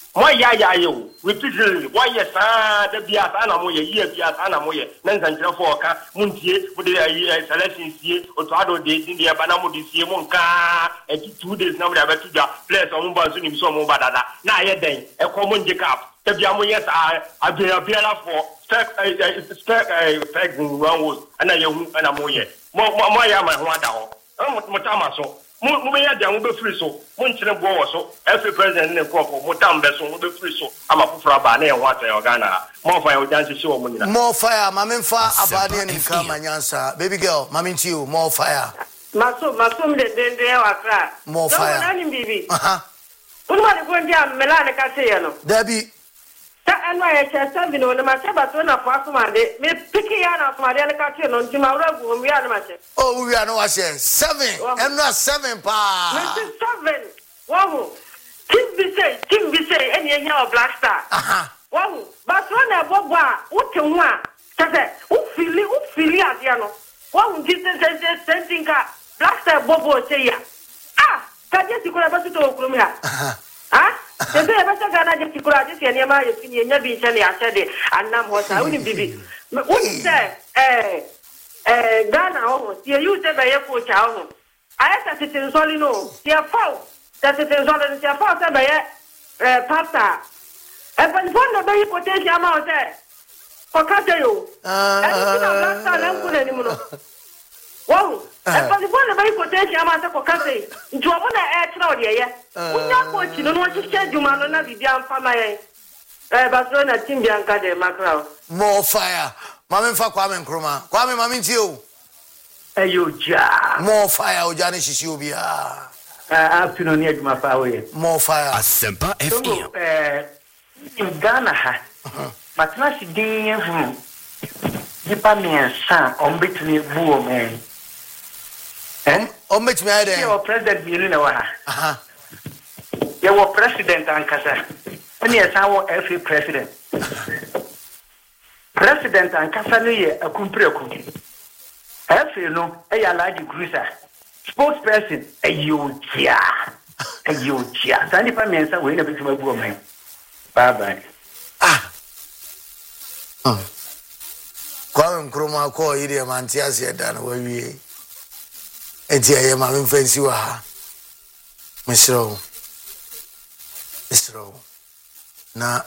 Mo ya yo repeatedly why yes the bia na mo ye bia na mo ye na nsankyerefo oka muntie mo de selection sie otoado de din de ba na mo de sie mo nka 2 days na mo de abetuja players o mo ba so ni so mo ba dada na aye den e ko mo nje cap the bia mo yes abia la for spec one was ana ye hu ana mo ye mo ya ma ho ada ho mo tama so mo be ya dia mo be free so mo nkyere bo wo so every president ne ko mo tam be so mo be free so ama fufura ba na e ho atan Ghana mo fa ya ojanse se wo mo nyina more fire mama mfa abade ni nka manyansa baby girl mama nti you more fire maso de wakra more fire no nani bibi unwa ni ko ndia melane ka se ye no dabi ta anwa ya cha 7 no ma cha bato na fo asomade me piki ya na asomade na ka se no ntima wragu mi ya na ma che oh we are no wa share 7 and not 7 pa 7 wow Kim be say any enya of Black Star wow bato na bobo a wote hu a tete ufili adia no wow Jesus sending ka Black Star bobo say ya kaje sikura basu to okuru mi ha Ebe basa Ghana je tikura je se niam aye fini enya bi nche ne asede anam hosa uni bibi uni se Ghana ho tie you se be ye coach ho aya ta titin soli no tie fall ta titin soli tie fall se be ye pasta e ban fondo be potential ama o se ko kate yo e ti na blasta na nku na ni mu no wow but the one about quotation amata ko kase nti omo na e tira ode ye unya ko chi no no hihye djuma no na bibia mfa maye Barcelona team bianca de macro more fire mama mfa kwa me nkroma kwa me mama nti o ayo ja more fire o ja ne hihye obi a afternoon ya djuma fa we more fire Asempa FM in Ghana ha matna si din hu dipa miensa ombetini buo men met me there. Your president bill na wa ha. Your president ankasa. Any asawo every president. President ankasa no ye akumpreku. Every no e ya large cruiser. Spokesperson ayuja. Sandi pa mensa we na bitima buo man. Bye bye. Kwa nkroma ko ire mantia se da na wawie. Enti aye ma me fancy wa ha. Misro. Na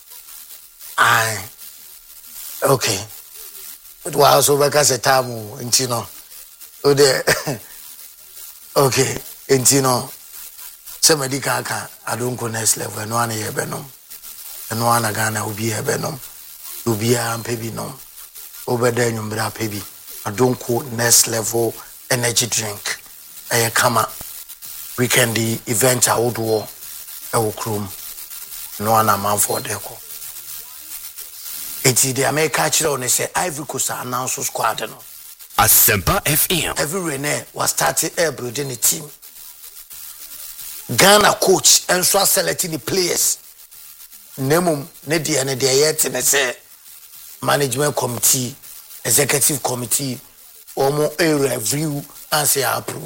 okay. But wa so ba ka se tamu enti no. O de okay, enti no. Se medical aka adonko next level no ana ye benom. No ana Ghana obi ye benom. Obi a ampebi nom. Obeda nyumbra pebi. Adonko next level energy drink kama weekend event awodo krum no ana man for deco eti the America chiro ne say Ivory Coast announce squad no Asempa FM every rene was starting building a team Ghana coach and so selecting the players nemum ne dia ne yet ne say management committee executive committee omo review and say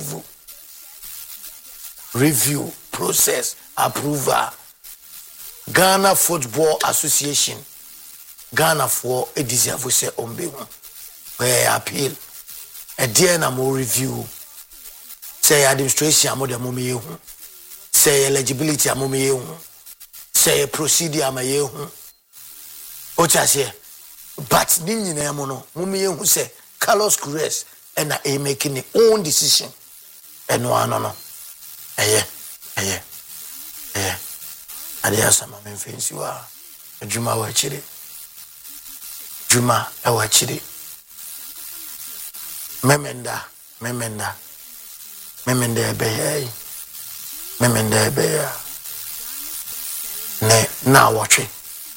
review process approval Ghana Football Association Ghana for a deserve say ombe where appeal a dear na more review say administration amode mo me hu say eligibility amome ye hu say procedure amaye hu o chase but ni nyina mo no mo me hu say Carlos Cruz and I making his own decision. And no. Aye. Adia sama me fancy wa. Juma wa chiri. Juma e wa chiri. Memenda ebe. Memenda ebe. Ne na watch.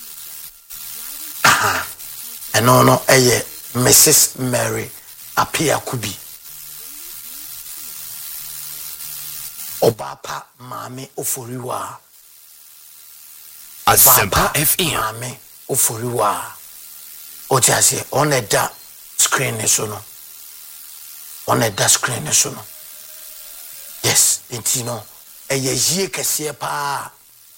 And no eye Mrs. Mary Apia Kubi Obapa Mami Oforiwa Asempa FM Mami Oforiwa Otiase on a da screen nesono on a da screen nesono yes intino eye yie kese pa